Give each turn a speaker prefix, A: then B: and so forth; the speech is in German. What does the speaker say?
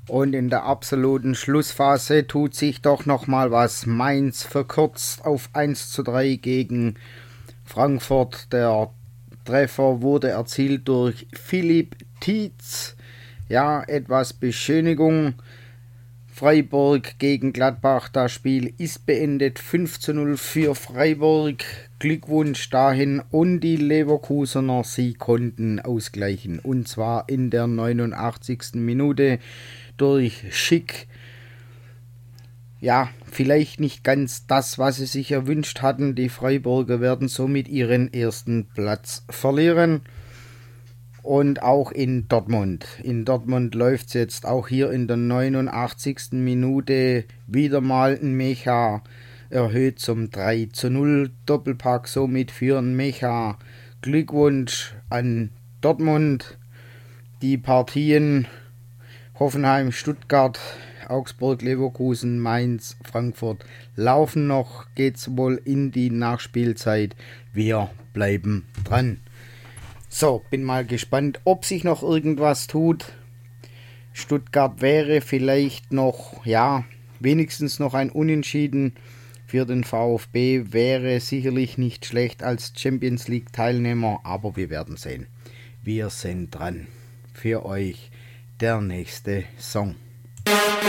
A: Und in der absoluten Schlussphase tut sich doch nochmal was. Mainz verkürzt auf 1:3 gegen Frankfurt. Der Treffer wurde erzielt durch Philipp Tietz. Ja, etwas Beschönigung. Freiburg gegen Gladbach. Das Spiel ist beendet. 5:0 für Freiburg. Glückwunsch dahin. Und die Leverkusener, sie konnten ausgleichen. Und zwar in der 89. Minute durch Schick. Ja, vielleicht nicht ganz das, was sie sich erwünscht hatten. Die Freiburger werden somit ihren ersten Platz verlieren. Und auch in Dortmund. In Dortmund läuft es jetzt auch hier in der 89. Minute wieder mal ein Mecha erhöht zum 3:0 Doppelpack. Somit für ein Mecha. Glückwunsch an Dortmund. Die Partien Hoffenheim, Stuttgart, Augsburg, Leverkusen, Mainz, Frankfurt laufen noch. Geht's wohl in die Nachspielzeit. Wir bleiben dran. So, bin mal gespannt, ob sich noch irgendwas tut. Stuttgart wäre vielleicht noch, ja, wenigstens noch ein Unentschieden für den VfB. Wäre sicherlich nicht schlecht als Champions League Teilnehmer, aber wir werden sehen. Wir sind dran. Für euch der nächste Song.